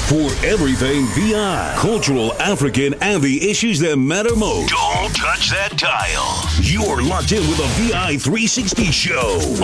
For everything VI, cultural, African, and the issues that matter most. Don't touch that dial. You're locked in with the VI 360 show